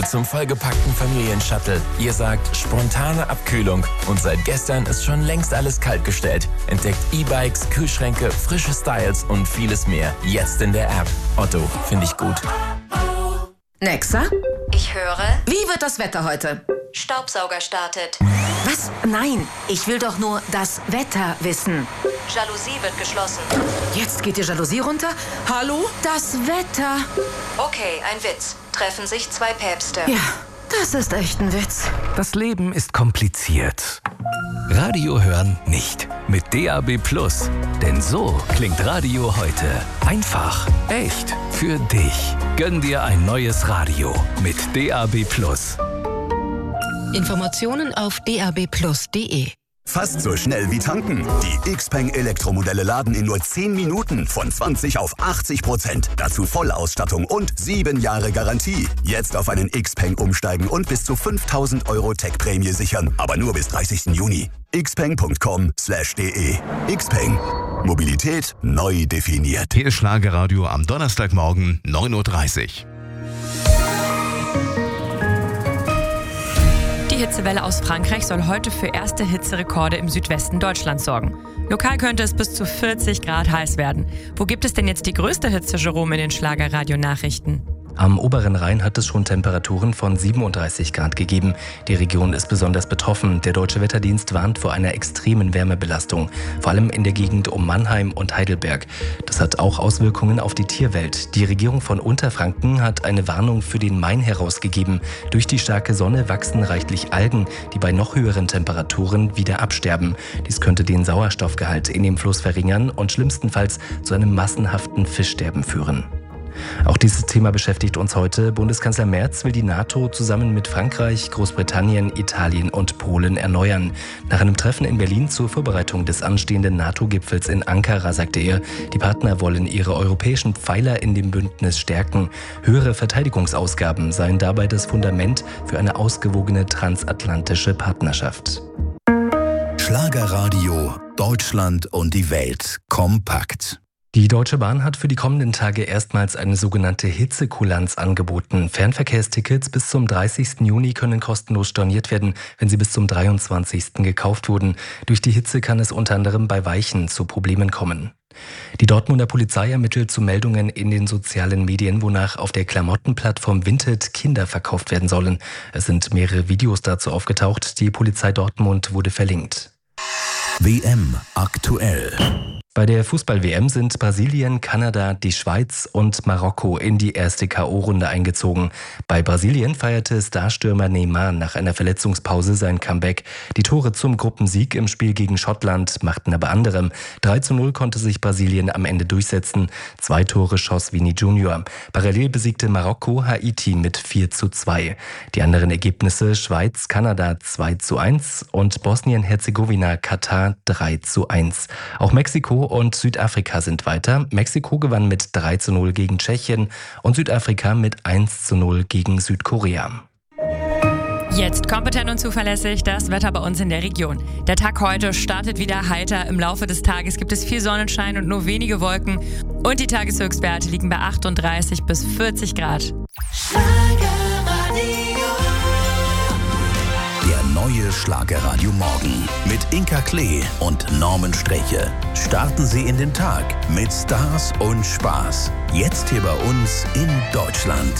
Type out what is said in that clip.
Zum vollgepackten Familienshuttle. Ihr sagt spontane Abkühlung und seit gestern ist schon längst alles kaltgestellt. Entdeckt E-Bikes, Kühlschränke, frische Styles und vieles mehr. Jetzt in der App. Otto, finde ich gut. Nexa? Ich höre. Wie wird das Wetter heute? Staubsauger startet. Was? Nein, ich will doch nur das Wetter wissen. Jalousie wird geschlossen. Jetzt geht die Jalousie runter? Hallo? Das Wetter. Okay, ein Witz. Treffen sich zwei Päpste. Ja, das ist echt ein Witz. Das Leben ist kompliziert. Radio hören nicht. Mit DAB+. Denn so klingt Radio heute. Einfach, echt, für dich. Gönn dir ein neues Radio mit DAB+. Informationen auf dabplus.de. Fast so schnell wie tanken. Die Xpeng Elektromodelle laden in nur 10 Minuten von 20 auf 80%. Dazu Vollausstattung und 7 Jahre Garantie. Jetzt auf einen Xpeng umsteigen und bis zu 5.000 € Tech-Prämie sichern. Aber nur bis 30. Juni. xpeng.com/de. Xpeng. Mobilität neu definiert. Hier ist Schlagerradio am Donnerstagmorgen 9:30 Uhr. Die Hitzewelle aus Frankreich soll heute für erste Hitzerekorde im Südwesten Deutschlands sorgen. Lokal könnte es bis zu 40 Grad heiß werden. Wo gibt es denn jetzt die größte Hitze, Jerome, in den Schlagerradio-Nachrichten? Am oberen Rhein hat es schon Temperaturen von 37 Grad gegeben. Die Region ist besonders betroffen. Der Deutsche Wetterdienst warnt vor einer extremen Wärmebelastung, vor allem in der Gegend um Mannheim und Heidelberg. Das hat auch Auswirkungen auf die Tierwelt. Die Regierung von Unterfranken hat eine Warnung für den Main herausgegeben. Durch die starke Sonne wachsen reichlich Algen, die bei noch höheren Temperaturen wieder absterben. Dies könnte den Sauerstoffgehalt in dem Fluss verringern und schlimmstenfalls zu einem massenhaften Fischsterben führen. Auch dieses Thema beschäftigt uns heute. Bundeskanzler Merz will die NATO zusammen mit Frankreich, Großbritannien, Italien und Polen erneuern. Nach einem Treffen in Berlin zur Vorbereitung des anstehenden NATO-Gipfels in Ankara sagte er, die Partner wollen ihre europäischen Pfeiler in dem Bündnis stärken. Höhere Verteidigungsausgaben seien dabei das Fundament für eine ausgewogene transatlantische Partnerschaft. Schlagerradio. Deutschland und die Welt. Kompakt. Die Deutsche Bahn hat für die kommenden Tage erstmals eine sogenannte Hitzekulanz angeboten. Fernverkehrstickets bis zum 30. Juni können kostenlos storniert werden, wenn sie bis zum 23. gekauft wurden. Durch die Hitze kann es unter anderem bei Weichen zu Problemen kommen. Die Dortmunder Polizei ermittelt zu Meldungen in den sozialen Medien, wonach auf der Klamottenplattform Vinted Kinder verkauft werden sollen. Es sind mehrere Videos dazu aufgetaucht. Die Polizei Dortmund wurde verlinkt. WM aktuell. Bei der Fußball-WM sind Brasilien, Kanada, die Schweiz und Marokko in die erste K.O.-Runde eingezogen. Bei Brasilien feierte Starstürmer Neymar nach einer Verletzungspause sein Comeback. Die Tore zum Gruppensieg im Spiel gegen Schottland machten aber anderem. 3:0 konnte sich Brasilien am Ende durchsetzen. 2 Tore schoss Vini Junior. Parallel besiegte Marokko Haiti mit 4:2. Die anderen Ergebnisse: Schweiz, Kanada 2:1 und Bosnien-Herzegowina, Katar 3:1. Auch Mexiko und Südafrika sind weiter. Mexiko gewann mit 3:0 gegen Tschechien und Südafrika mit 1:0 gegen Südkorea. Jetzt kompetent und zuverlässig das Wetter bei uns in der Region. Der Tag heute startet wieder heiter. Im Laufe des Tages gibt es viel Sonnenschein und nur wenige Wolken. Und die Tageshöchstwerte liegen bei 38 bis 40 Grad. Der neue Schlagerradio Morgen mit Inka Klee und Norman Streche. Starten Sie in den Tag mit Stars und Spaß. Jetzt hier bei uns in Deutschland.